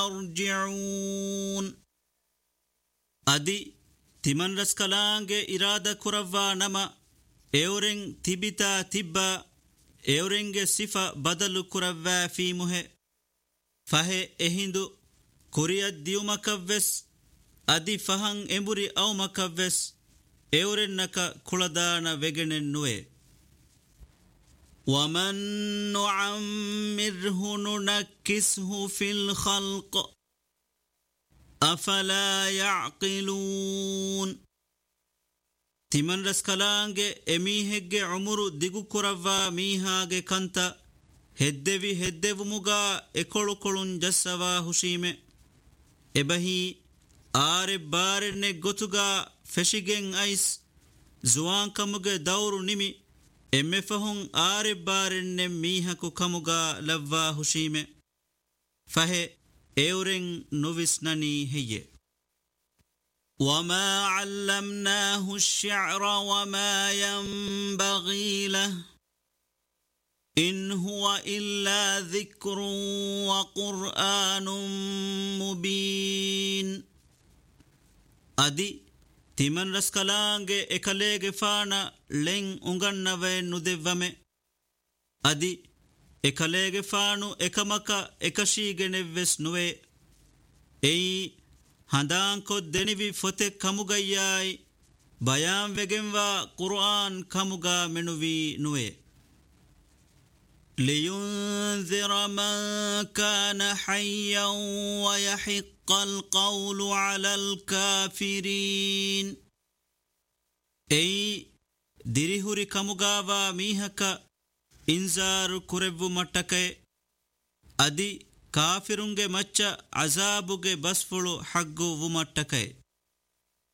يرجعون أدي تمن رسكلانج إرادة كروا نما إورين تبتا تبا إورينج صفة بدل كروا في مه فهي إهندو كوريا ديو مكوس أدي فهن إمبري أو مكوس إورين نكا كولدانا ويجنن نوي ومن نعمره ننكسه في الخلق أفلا يعقلون تمن رسكلانج أميهج عمر ديغو كروا ميهاج كانتا هدو مغا اكولو كولون جسوا هشيمه ابهي آر بارن گوتوغا فشيگن ايس زوان كمغ دور نيمي امفهون آر بارن ميهكو كمغا لوا هشيمه فه اورن نوفسنني هي وما علمناه الشعر وما ينبغي له إن هو إلا ذكر وقرآن مبين أدي تمن رسكلانج إكاليج فانا لين أنغنوه ندفمه أدي إكاليج فانو إكامكا إكاشيج نفس نوه أي هندان كو دنيوي فتك كموغاياي بيان وگنوا قرآن كموغا منوي نوه لينذر من كان حيا ويحق القول على الكافرين أي ديريهوري كموغاوا ميهكا إنذار كربو متكي أدي كافرونگه مچ عذابوگه بسفلو حقو ومتكي